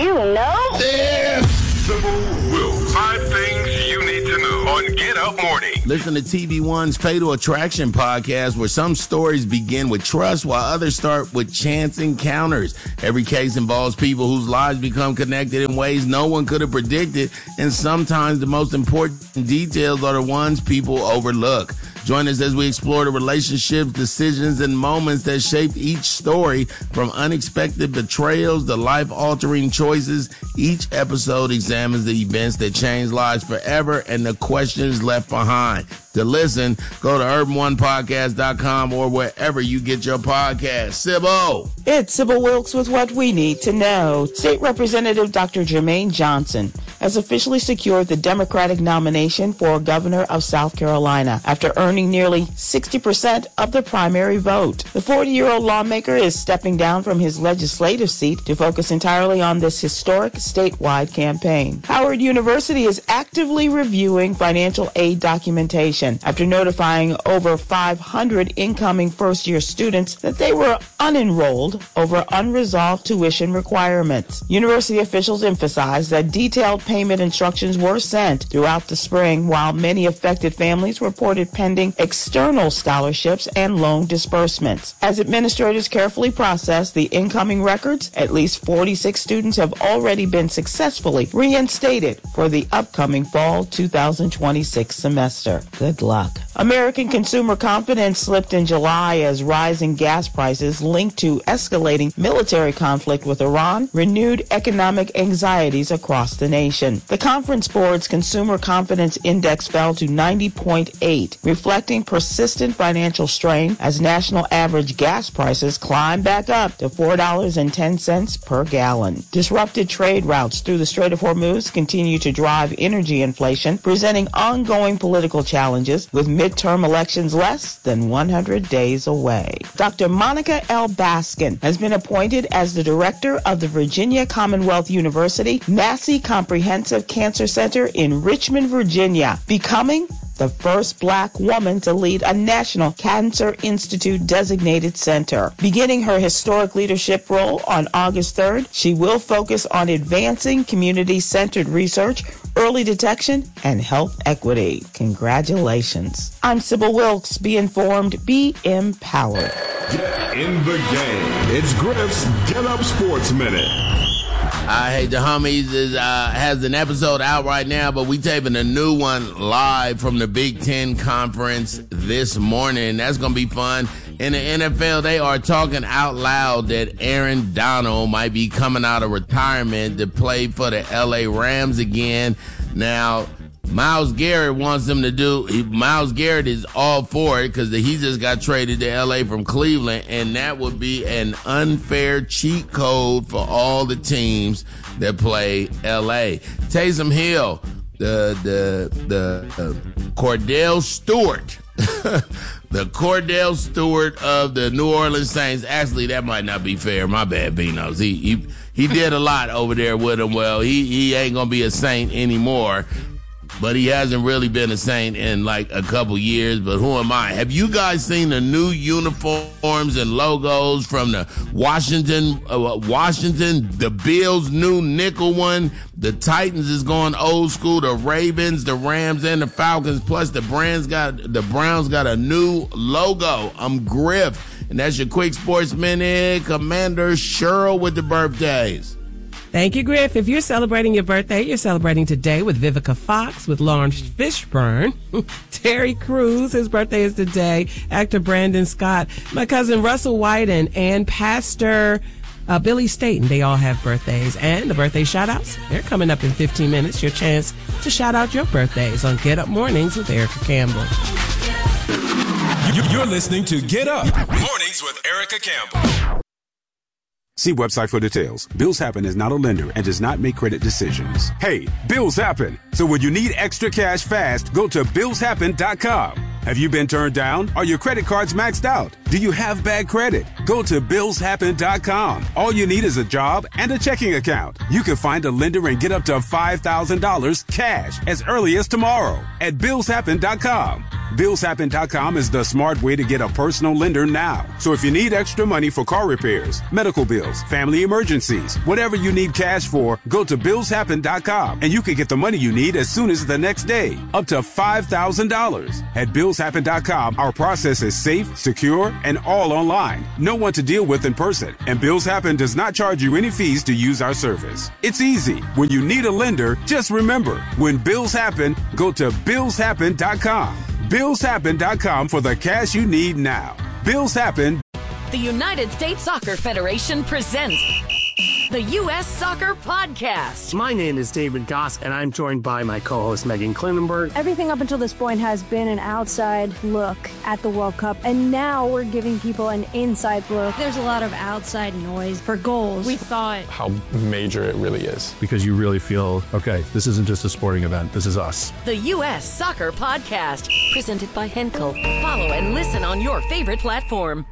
you know? Yeah. Sybil Wilkes. 5 things you need to know on Get Up Morning. Listen to TV One's Fatal Attraction podcast, where some stories begin with trust while others start with chance encounters. Every case involves people whose lives become connected in ways no one could have predicted, and sometimes the most important details are the ones people overlook. Join us as we explore the relationships, decisions, and moments that shaped each story, from unexpected betrayals to life-altering choices. Each episode examines the events that changed lives forever and the questions left behind. To listen, go to urbanonepodcast.com or wherever you get your podcasts. Sybil! It's Sybil Wilkes with what we need to know. State Representative Dr. Jermaine Johnson has officially secured the Democratic nomination for governor of South Carolina after earning nearly 60% of the primary vote. The 40-year-old lawmaker is stepping down from his legislative seat to focus entirely on this historic statewide campaign. Howard University is actively reviewing financial aid documentation after notifying over 500 incoming first-year students that they were unenrolled over unresolved tuition requirements. University officials emphasized that detailed payment instructions were sent throughout the spring, while many affected families reported pending external scholarships and loan disbursements. As administrators carefully process the incoming records, at least 46 students have already been successfully reinstated for the upcoming fall 2026 semester. Good luck. American consumer confidence slipped in July as rising gas prices linked to escalating military conflict with Iran renewed economic anxieties across the nation. The Conference Board's Consumer Confidence Index fell to 90.8, reflecting persistent financial strain as national average gas prices climbed back up to $4.10 per gallon. Disrupted trade routes through the Strait of Hormuz continue to drive energy inflation, presenting ongoing political challenges with midterm elections less than 100 days away. Dr. Monica L. Baskin has been appointed as the director of the Virginia Commonwealth University Massey Comprehensive Cancer Center in Richmond, Virginia, becoming the first Black woman to lead a National Cancer Institute designated center. Beginning her historic leadership role on August 3rd, she will focus on advancing community-centered research, early detection, and health equity. Congratulations. I'm Sybil Wilkes. Be informed, be empowered. Get in the game. It's Griff's Get Up Sports Minute. Hey, the homies has an episode out right now, but we taping a new one live from the Big Ten Conference this morning. That's going to be fun. In the NFL, they are talking out loud that Aaron Donald might be coming out of retirement to play for the LA Rams again. Now, Myles Garrett wants him to Myles Garrett is all for it because he just got traded to LA from Cleveland, and that would be an unfair cheat code for all the teams that play LA. Taysom Hill, the Cordell Stewart, the Cordell Stewart of the New Orleans Saints. Actually, that might not be fair. My bad, Vinos. He did a lot over there with him. Well, he ain't gonna be a Saint anymore. But he hasn't really been a Saint in like a couple years. But who am I? Have you guys seen the new uniforms and logos from the Washington, the Bills' new nickel one? The Titans is going old school. The Ravens, the Rams, and the Falcons. Plus the Browns got a new logo. I'm Griff, and that's your quick sports minute. Commander Cheryl with the birthdays. Thank you, Griff. If you're celebrating your birthday, you're celebrating today with Vivica Fox, with Lawrence Fishburne, Terry Crews, his birthday is today, actor Brandon Scott, my cousin Russell Wyden, and Pastor Billy Staten. They all have birthdays. And the birthday shout-outs, they're coming up in 15 minutes. Your chance to shout out your birthdays on Get Up Mornings with Erica Campbell. You're listening to Get Up Mornings with Erica Campbell. See website for details. Bills Happen is not a lender and does not make credit decisions. Hey, bills happen. So when you need extra cash fast, go to BillsHappen.com. Have you been turned down? Are your credit cards maxed out? Do you have bad credit? Go to BillsHappen.com. All you need is a job and a checking account. You can find a lender and get up to $5,000 cash as early as tomorrow at BillsHappen.com. BillsHappen.com is the smart way to get a personal lender now. So if you need extra money for car repairs, medical bills, family emergencies, whatever you need cash for, go to BillsHappen.com and you can get the money you need as soon as the next day, up to $5,000. At BillsHappen.com, our process is safe, secure, and all online. No one to deal with in person, and Bills Happen does not charge you any fees to use our service. It's easy. When you need a lender, just remember, when bills happen, go to BillsHappen.com. BillsHappen.com for the cash you need now. Bills Happen. The United States Soccer Federation presents the U.S. Soccer Podcast. My name is David Goss, and I'm joined by my co-host Megan Klinenberg. Everything up until this point has been an outside look at the World Cup, and now we're giving people an inside look. There's a lot of outside noise for goals. We thought how major it really is, because you really feel, okay, this isn't just a sporting event, this is us. The U.S. Soccer Podcast, presented by Henkel. Follow and listen on your favorite platform.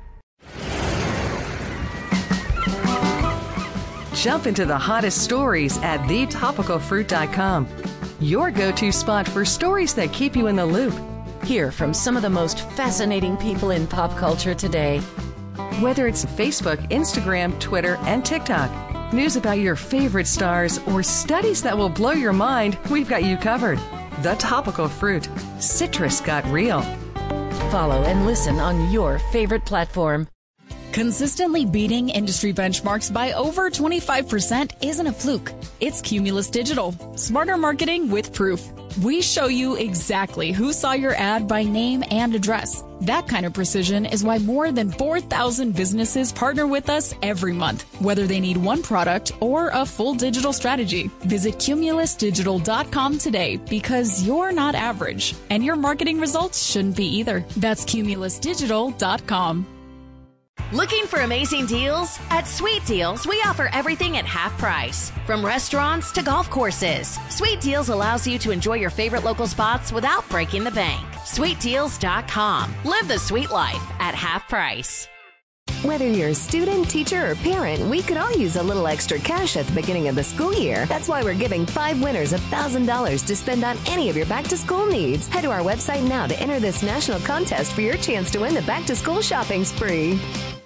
Jump into the hottest stories at thetopicalfruit.com. Your go-to spot for stories that keep you in the loop. Hear from some of the most fascinating people in pop culture today. Whether it's Facebook, Instagram, Twitter, and TikTok, news about your favorite stars, or studies that will blow your mind, we've got you covered. The Topical Fruit. Citrus got real. Follow and listen on your favorite platform. Consistently beating industry benchmarks by over 25% isn't a fluke. It's Cumulus Digital. Smarter marketing with proof. We show you exactly who saw your ad by name and address. That kind of precision is why more than 4,000 businesses partner with us every month, whether they need one product or a full digital strategy. Visit cumulusdigital.com today, because you're not average, and your marketing results shouldn't be either. That's cumulusdigital.com. Looking for amazing deals? At Sweet Deals, we offer everything at half price. From restaurants to golf courses, Sweet Deals allows you to enjoy your favorite local spots without breaking the bank. SweetDeals.com. Live the sweet life at half price. Whether you're a student, teacher, or parent, we could all use a little extra cash at the beginning of the school year. That's why we're giving 5 winners $1,000 to spend on any of your back-to-school needs. Head to our website now to enter this national contest for your chance to win the back-to-school shopping spree.